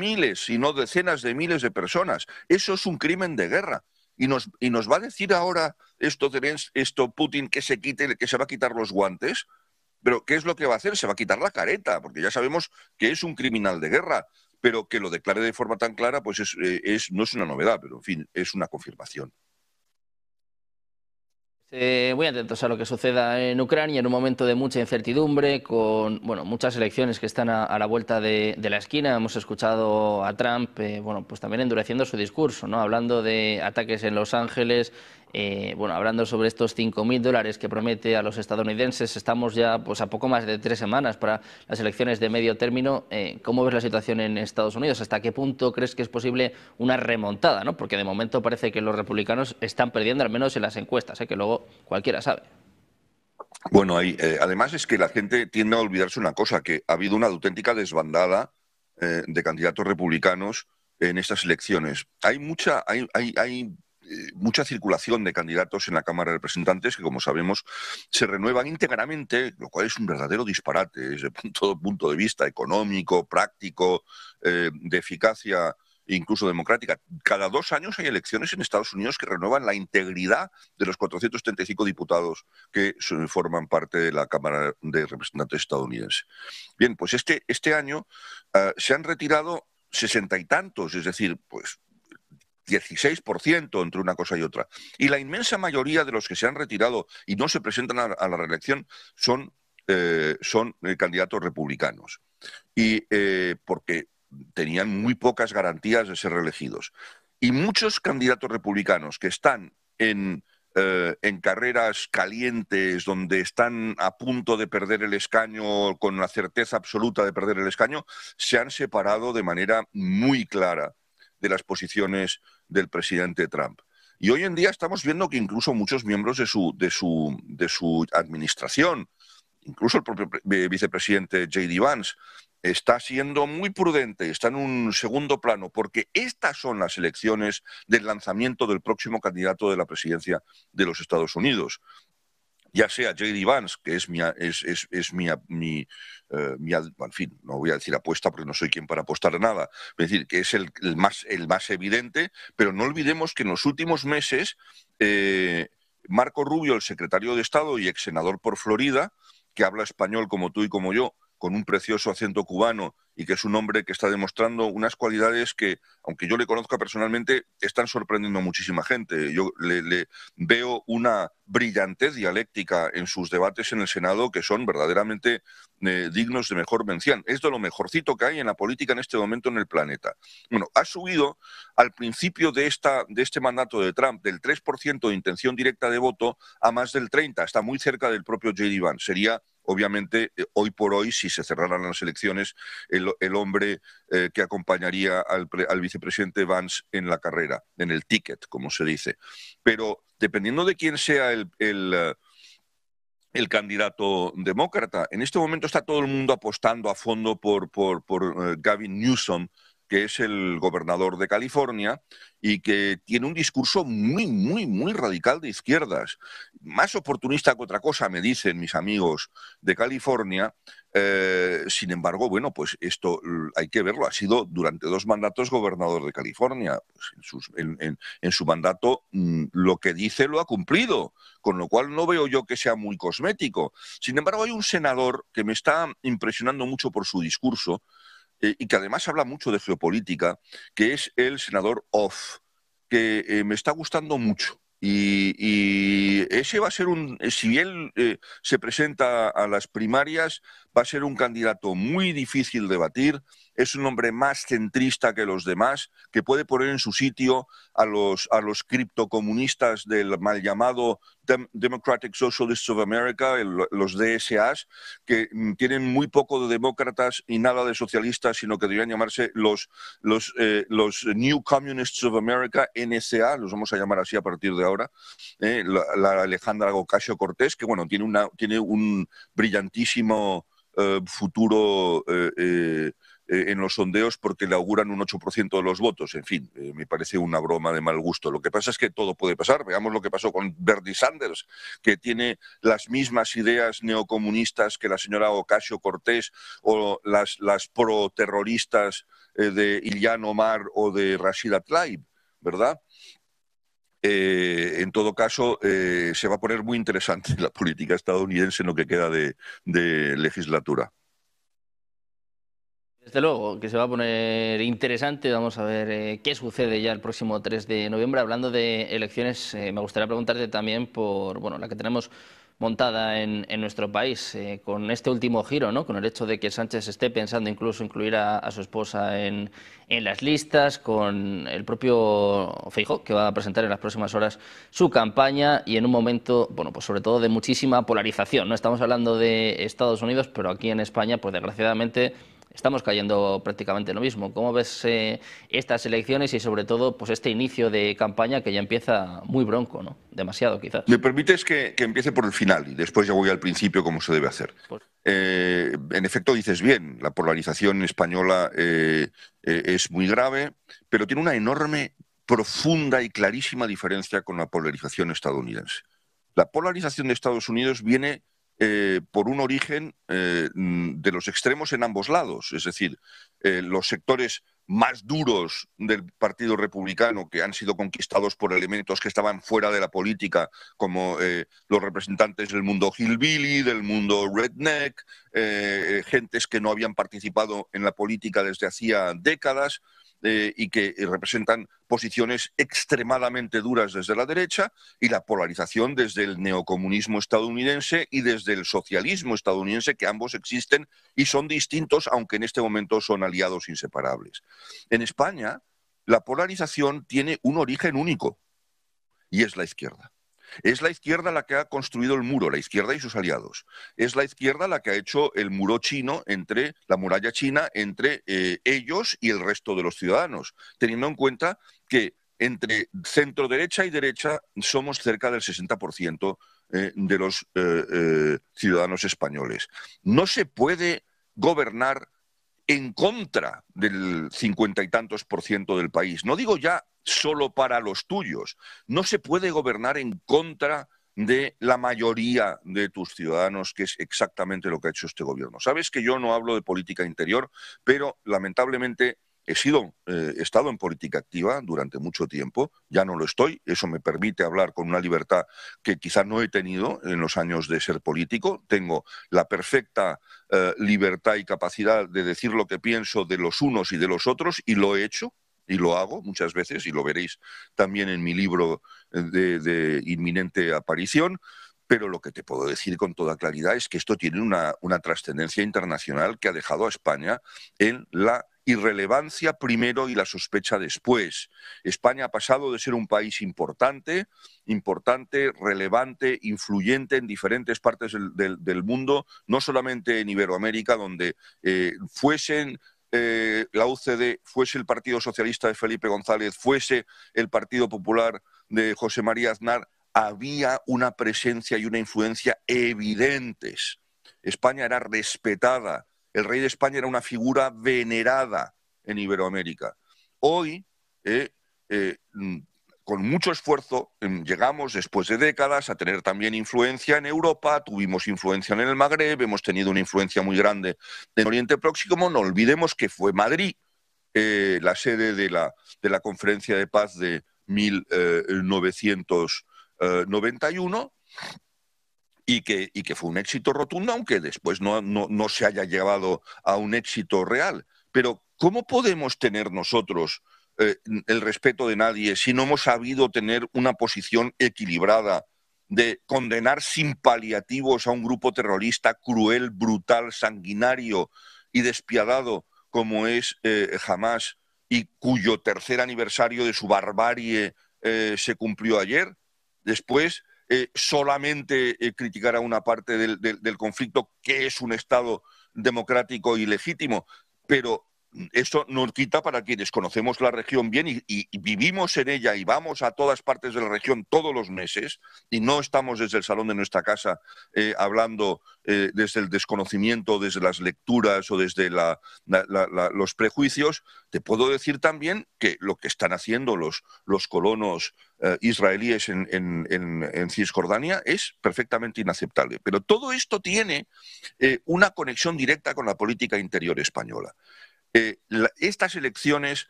miles, si no decenas de miles de personas. Eso es un crimen de guerra. Y nos va a decir ahora esto Putin que se va a quitar los guantes. Pero ¿qué es lo que va a hacer? Se va a quitar la careta, porque ya sabemos que es un criminal de guerra, pero que lo declare de forma tan clara, pues no es una novedad, pero en fin, es una confirmación. Muy atentos a lo que suceda en Ucrania en un momento de mucha incertidumbre, con muchas elecciones que están a la vuelta de la esquina. Hemos escuchado a Trump pues también endureciendo su discurso, ¿no? Hablando de ataques en Los Ángeles, hablando sobre estos $5.000 que promete a los estadounidenses. Estamos ya pues a poco más de 3 semanas para las elecciones de medio término. ¿Cómo ves la situación en Estados Unidos? ¿Hasta qué punto crees que es posible una remontada, ¿no? Porque de momento parece que los republicanos están perdiendo, al menos en las encuestas, que luego cualquiera sabe. Bueno, además es que la gente tiende a olvidarse una cosa, que ha habido una auténtica desbandada de candidatos republicanos en estas elecciones. Hay mucha circulación de candidatos en la Cámara de Representantes que, como sabemos, se renuevan íntegramente, lo cual es un verdadero disparate desde todo punto de vista económico, práctico, de eficacia, incluso democrática. Cada 2 años hay elecciones en Estados Unidos que renuevan la integridad de los 435 diputados que forman parte de la Cámara de Representantes estadounidense. Bien, pues este año se han retirado 60 y tantos, es decir, pues 16% entre una cosa y otra. Y la inmensa mayoría de los que se han retirado y no se presentan a la reelección son candidatos republicanos. Y porque tenían muy pocas garantías de ser reelegidos. Y muchos candidatos republicanos que están en carreras calientes, donde están a punto de perder el escaño, con la certeza absoluta de perder el escaño, se han separado de manera muy clara de las posiciones del presidente Trump. Y hoy en día estamos viendo que incluso muchos miembros de su administración, incluso el propio vicepresidente J.D. Vance, está siendo muy prudente, está en un segundo plano, porque estas son las elecciones del lanzamiento del próximo candidato de la presidencia de los Estados Unidos. Ya sea J.D. Vance, que es en fin, no voy a decir apuesta porque no soy quien para apostar a nada, es decir, que es el más evidente, pero no olvidemos que en los últimos meses Marco Rubio, el secretario de Estado y ex senador por Florida, que habla español como tú y como yo, con un precioso acento cubano y que es un hombre que está demostrando unas cualidades que, aunque yo le conozca personalmente, están sorprendiendo a muchísima gente. Yo le veo una brillantez dialéctica en sus debates en el Senado que son verdaderamente dignos de mejor mención. Es de lo mejorcito que hay en la política en este momento en el planeta. Bueno, ha subido al principio de este mandato de Trump del 3% de intención directa de voto a más del 30%. Está muy cerca del propio J.D. Vance. Sería, obviamente, hoy por hoy, si se cerraran las elecciones, el hombre que acompañaría al vicepresidente Vance en la carrera, en el ticket, como se dice. Pero dependiendo de quién sea el candidato demócrata, en este momento está todo el mundo apostando a fondo por Gavin Newsom, que es el gobernador de California y que tiene un discurso muy, muy, muy radical de izquierdas. Más oportunista que otra cosa, me dicen mis amigos de California. Sin embargo, bueno, pues esto hay que verlo. Ha sido durante 2 mandatos gobernador de California. Pues en su mandato lo que dice lo ha cumplido, con lo cual no veo yo que sea muy cosmético. Sin embargo, hay un senador que me está impresionando mucho por su discurso, y que además habla mucho de geopolítica, que es el senador Off, que me está gustando mucho. Y ese va a ser si él se presenta a las primarias, va a ser un candidato muy difícil de batir. Es un hombre más centrista que los demás, que puede poner en su sitio a los criptocomunistas del mal llamado Democratic Socialists of America, los DSAs, que tienen muy poco de demócratas y nada de socialistas, sino que deberían llamarse los New Communists of America, NCA, los vamos a llamar así a partir de ahora. La Alejandra Ocasio-Cortez, que bueno, tiene un brillantísimo futuro en los sondeos porque le auguran un 8% de los votos. En fin, me parece una broma de mal gusto. Lo que pasa es que todo puede pasar. Veamos lo que pasó con Bernie Sanders, que tiene las mismas ideas neocomunistas que la señora Ocasio-Cortez o las pro-terroristas de Ilhan Omar o de Rashida Tlaib, ¿verdad? En todo caso, se va a poner muy interesante la política estadounidense en lo que queda de legislatura. Desde luego, que se va a poner interesante. Vamos a ver qué sucede ya el próximo 3 de noviembre. Hablando de elecciones, me gustaría preguntarte también por la que tenemos montada en nuestro país, con este último giro, ¿no? Con el hecho de que Sánchez esté pensando incluso incluir a su esposa en las listas, con el propio Feijóo, que va a presentar en las próximas horas su campaña y en un momento, pues sobre todo de muchísima polarización. No estamos hablando de Estados Unidos, pero aquí en España, pues desgraciadamente estamos cayendo prácticamente lo mismo. ¿Cómo ves estas elecciones y sobre todo pues este inicio de campaña que ya empieza muy bronco, ¿no? Demasiado quizás. ¿Me permites que empiece por el final y después ya voy al principio como se debe hacer? Pues... En efecto, dices bien, la polarización española es muy grave, pero tiene una enorme, profunda y clarísima diferencia con la polarización estadounidense. La polarización de Estados Unidos viene por un origen de los extremos en ambos lados, es decir, los sectores más duros del Partido Republicano, que han sido conquistados por elementos que estaban fuera de la política, como los representantes del mundo hillbilly, del mundo redneck, gentes que no habían participado en la política desde hacía décadas, y que representan posiciones extremadamente duras desde la derecha, y la polarización desde el neocomunismo estadounidense y desde el socialismo estadounidense, que ambos existen y son distintos, aunque en este momento son aliados inseparables. En España, la polarización tiene un origen único, y es la izquierda. Es la izquierda la que ha construido el muro, la izquierda y sus aliados. Es la izquierda la que ha hecho el muro chino, la muralla china, entre ellos y el resto de los ciudadanos, teniendo en cuenta que entre centro derecha y derecha somos cerca del 60% de los ciudadanos españoles. No se puede gobernar en contra del 50 y tantos % del país. No digo ya solo para los tuyos. No se puede gobernar en contra de la mayoría de tus ciudadanos, que es exactamente lo que ha hecho este gobierno. Sabes que yo no hablo de política interior, pero lamentablemente he estado en política activa durante mucho tiempo, ya no lo estoy, eso me permite hablar con una libertad que quizá no he tenido en los años de ser político. Tengo la perfecta libertad y capacidad de decir lo que pienso de los unos y de los otros, y lo he hecho. Y lo hago muchas veces, y lo veréis también en mi libro de inminente aparición, pero lo que te puedo decir con toda claridad es que esto tiene una trascendencia internacional que ha dejado a España en la irrelevancia primero y la sospecha después. España ha pasado de ser un país importante, relevante, influyente en diferentes partes del mundo, no solamente en Iberoamérica, donde la UCD, fuese el Partido Socialista de Felipe González, fuese el Partido Popular de José María Aznar, había una presencia y una influencia evidentes. España era respetada, el rey de España era una figura venerada en Iberoamérica. Hoy, con mucho esfuerzo, llegamos después de décadas a tener también influencia en Europa, tuvimos influencia en el Magreb, hemos tenido una influencia muy grande en Oriente Próximo. No olvidemos que fue Madrid la sede de la Conferencia de Paz de 1991, y que fue un éxito rotundo, aunque después no se haya llevado a un éxito real. Pero ¿cómo podemos tener nosotros el respeto de nadie si no hemos sabido tener una posición equilibrada de condenar sin paliativos a un grupo terrorista cruel, brutal, sanguinario y despiadado como es Hamás, y cuyo tercer aniversario de su barbarie se cumplió ayer? Después, solamente criticar a una parte del conflicto, que es un Estado democrático y legítimo, pero Eso no quita para quienes conocemos la región bien y vivimos en ella y vamos a todas partes de la región todos los meses y no estamos desde el salón de nuestra casa hablando desde el desconocimiento, desde las lecturas o desde los prejuicios. Te puedo decir también que lo que están haciendo los colonos israelíes en Cisjordania es perfectamente inaceptable. Pero todo esto tiene una conexión directa con la política interior española. Estas elecciones